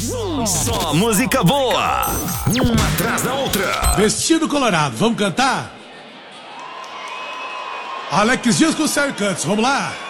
Só música boa, uma atrás da outra. Vestido Colorado, vamos cantar? Alex Dias com o Sérgio Cantos, vamos lá.